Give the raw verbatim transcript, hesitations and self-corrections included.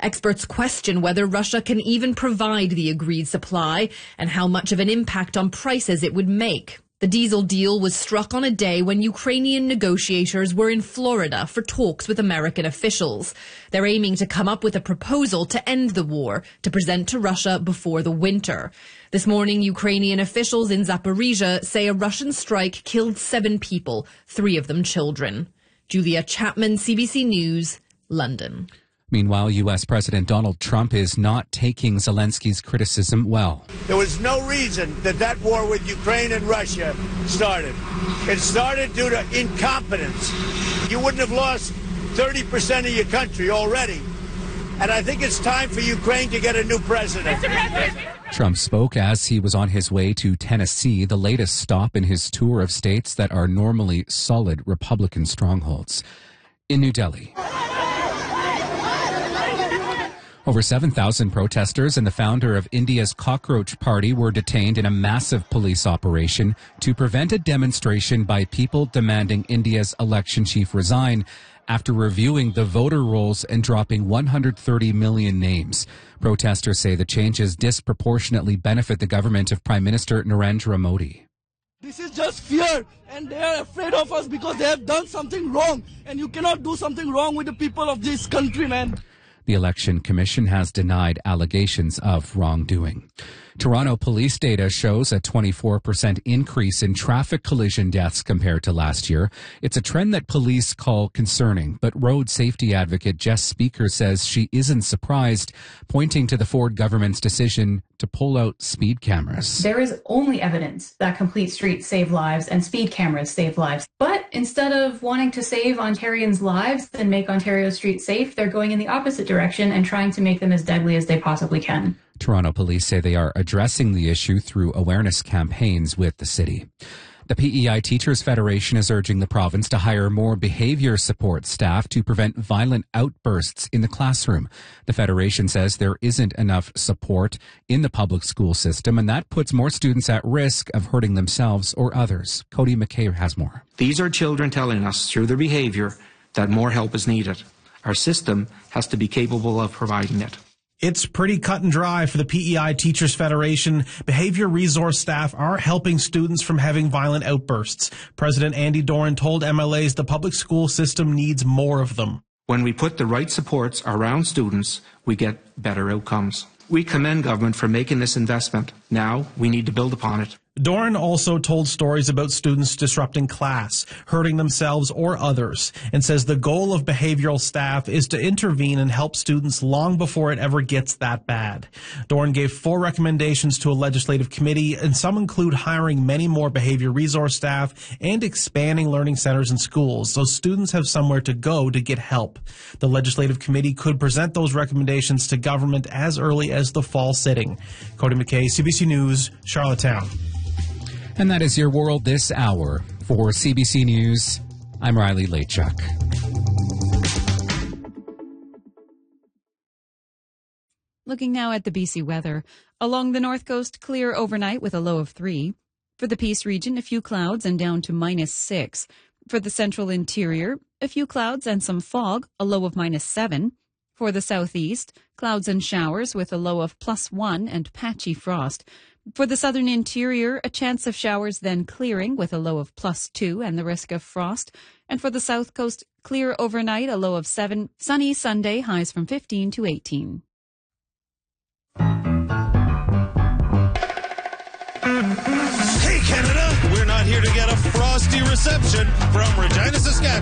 Experts question whether Russia can even provide the agreed supply and how much of an impact on prices it would make. The diesel deal was struck on a day when Ukrainian negotiators were in Florida for talks with American officials. They're aiming to come up with a proposal to end the war to present to Russia before the winter. This morning, Ukrainian officials in Zaporizhia say a Russian strike killed seven people, three of them children. Julia Chapman, C B C News, London. Meanwhile, U S. President Donald Trump is not taking Zelensky's criticism well. There was no reason that that war with Ukraine and Russia started. It started due to incompetence. You wouldn't have lost thirty percent of your country already. And I think it's time for Ukraine to get a new president. Trump spoke as he was on his way to Tennessee, the latest stop in his tour of states that are normally solid Republican strongholds. In New Delhi, over seven thousand protesters and the founder of India's Cockroach Party were detained in a massive police operation to prevent a demonstration by people demanding India's election chief resign after reviewing the voter rolls and dropping one hundred thirty million names. Protesters say the changes disproportionately benefit the government of Prime Minister Narendra Modi. This is just fear, and they are afraid of us because they have done something wrong, and you cannot do something wrong with the people of this country, man. The Election Commission has denied allegations of wrongdoing. Toronto police data shows a twenty-four percent increase in traffic collision deaths compared to last year. It's a trend that police call concerning, but road safety advocate Jess Speaker says she isn't surprised, pointing to the Ford government's decision to pull out speed cameras. There is only evidence that complete streets save lives and speed cameras save lives. But instead of wanting to save Ontarians' lives and make Ontario streets safe, they're going in the opposite direction and trying to make them as deadly as they possibly can. Toronto police say they are addressing the issue through awareness campaigns with the city. The P E I Teachers Federation is urging the province to hire more behavior support staff to prevent violent outbursts in the classroom. The federation says there isn't enough support in the public school system, and that puts more students at risk of hurting themselves or others. Cody McKay has more. These are children telling us through their behavior that more help is needed. Our system has to be capable of providing it. It's pretty cut and dry for the P E I Teachers Federation. Behavior resource staff are helping students from having violent outbursts. President Andy Doran told M L As the public school system needs more of them. When we put the right supports around students, we get better outcomes. We commend government for making this investment. Now we need to build upon it. Doran also told stories about students disrupting class, hurting themselves or others, and says the goal of behavioral staff is to intervene and help students long before it ever gets that bad. Doran gave four recommendations to a legislative committee, and some include hiring many more behavior resource staff and expanding learning centers in schools so students have somewhere to go to get help. The legislative committee could present those recommendations to government as early as the fall sitting. Cody McKay, C B C News, Charlottetown. And that is your world this hour. For C B C News, I'm Riley Lachuk. Looking now at the B C weather. Along the north coast, clear overnight with a low of three. For the Peace region, a few clouds and down to minus six. For the central interior, a few clouds and some fog, a low of minus seven. For the southeast, clouds and showers with a low of plus one and patchy frost. For the southern interior, a chance of showers then clearing with a low of plus two and the risk of frost. And for the south coast, clear overnight, a low of seven. Sunny Sunday, highs from fifteen to eighteen. Hey, Canada! We're not here to get a frosty reception from Regina, Saskatchewan.